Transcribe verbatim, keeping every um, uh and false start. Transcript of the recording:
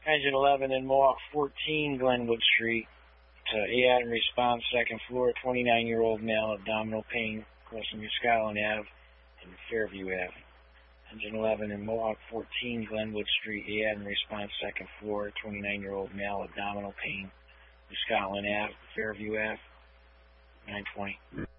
Engine eleven in Mohawk fourteen, Glenwood Street. To A. Adam response, second floor, twenty-nine-year-old male, abdominal pain, crossing New Scotland Avenue and Fairview Avenue. Engine eleven in Mohawk fourteen, Glenwood Street. A. Adam response, second floor, twenty-nine-year-old male, abdominal pain, New Scotland Avenue, Fairview Avenue, nine twenty.